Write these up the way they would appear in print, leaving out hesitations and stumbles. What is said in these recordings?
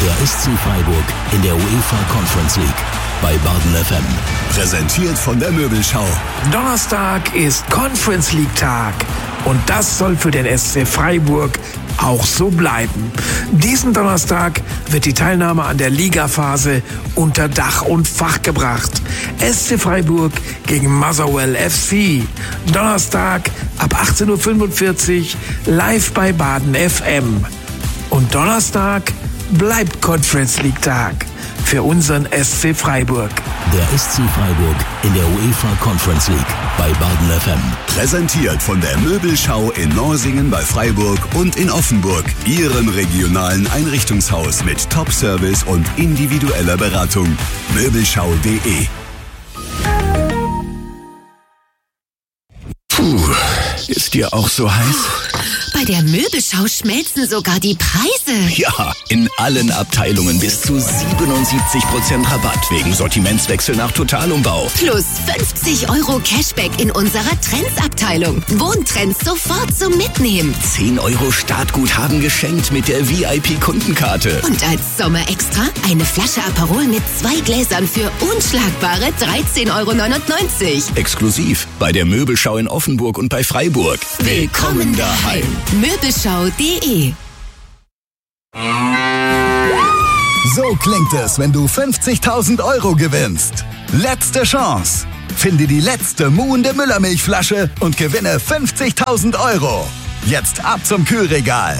Der SC Freiburg in der UEFA Conference League bei Baden FM. Präsentiert von der Möbelschau. Donnerstag ist Conference League Tag und das soll für den SC Freiburg auch so bleiben. Diesen Donnerstag wird die Teilnahme an der Ligaphase unter Dach und Fach gebracht. SC Freiburg gegen Motherwell FC. Donnerstag ab 18:45 Uhr live bei Baden FM. Und Donnerstag bleibt Conference League Tag für unseren SC Freiburg. Der SC Freiburg in der UEFA Conference League bei Baden FM. Präsentiert von der Möbelschau in Norsingen bei Freiburg und in Offenburg. Ihrem regionalen Einrichtungshaus mit Top-Service und individueller Beratung. Möbelschau.de. Ist dir auch so heiß? Bei der Möbelschau schmelzen sogar die Preise. Ja, in allen Abteilungen bis zu 77% Rabatt wegen Sortimentswechsel nach Totalumbau. Plus 50 € Cashback in unserer Trends-Abteilung. Wohntrends sofort zum Mitnehmen. 10 € Startguthaben geschenkt mit der VIP-Kundenkarte. Und als Sommerextra eine Flasche Aperol mit 2 Gläsern für unschlagbare 13,99 €. Exklusiv bei der Möbelschau in Offenburg und bei Freiburg. Willkommen daheim. Möbelschau.de. So klingt es, wenn du 50.000 € gewinnst. Letzte Chance. Finde die letzte muhende Müllermilchflasche und gewinne 50.000 €. Jetzt ab zum Kühlregal.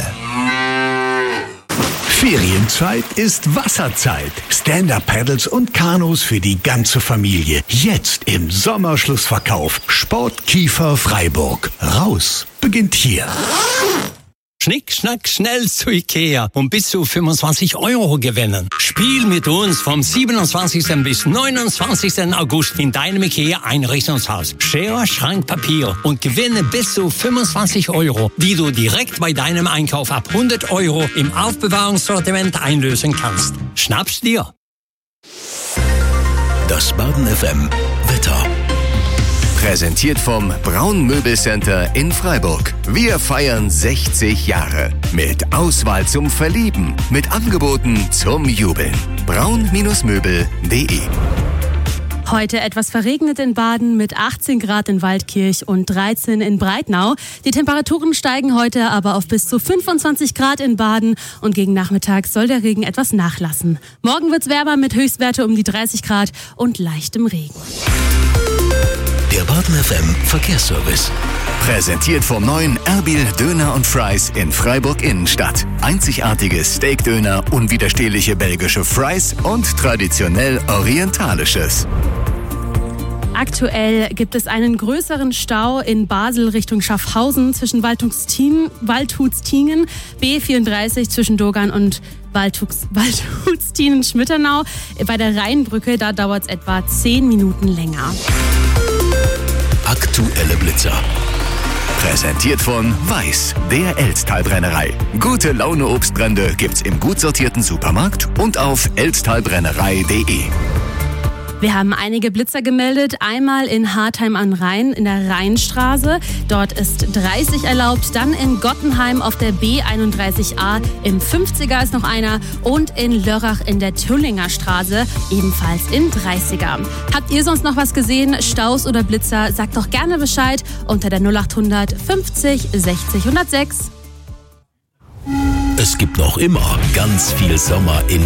Ferienzeit ist Wasserzeit. Stand-Up-Paddles und Kanus für die ganze Familie. Jetzt im Sommerschlussverkauf. Sportkiefer Freiburg. Raus beginnt hier. Schnick, schnack, schnell zu Ikea und bis zu 25 € gewinnen. Spiel mit uns vom 27. bis 29. August in deinem Ikea-Einrichtungshaus. Schere, Schrank, Papier und gewinne bis zu 25 €, die du direkt bei deinem Einkauf ab 100 € im Aufbewahrungssortiment einlösen kannst. Schnapp's dir! Das Baden FM Wetter. Präsentiert vom Braun Möbelcenter in Freiburg. Wir feiern 60 Jahre. Mit Auswahl zum Verlieben. Mit Angeboten zum Jubeln. braun-möbel.de. Heute etwas verregnet in Baden mit 18 Grad in Waldkirch und 13 in Breitnau. Die Temperaturen steigen heute aber auf bis zu 25 Grad in Baden und gegen Nachmittag soll der Regen etwas nachlassen. Morgen wird's wärmer mit Höchstwerte um die 30 Grad und leichtem Regen. Der Baden FM Verkehrsservice. Präsentiert vom neuen Erbil Döner und Fries in Freiburg Innenstadt. Einzigartiges Steakdöner, unwiderstehliche belgische Fries und traditionell orientalisches. Aktuell gibt es einen größeren Stau in Basel Richtung Schaffhausen zwischen Waldhutstingen, B34 zwischen Dogan und Waldhutstinen-Schmitternau. Bei der Rheinbrücke, da dauert es etwa 10 Minuten länger. Aktuelle Blitzer. Präsentiert von Weiß, der Elztalbrennerei. Gute Laune Obstbrände gibt's im gut sortierten Supermarkt und auf elztalbrennerei.de. Wir haben einige Blitzer gemeldet. Einmal in Hartheim am Rhein in der Rheinstraße. Dort ist 30 erlaubt. Dann in Gottenheim auf der B31a. Im 50er ist noch einer. Und in Lörrach in der Tullinger Straße. Ebenfalls in 30er. Habt ihr sonst noch was gesehen? Staus oder Blitzer? Sagt doch gerne Bescheid unter der 0800 50 60 106. Es gibt noch immer ganz viel Sommer in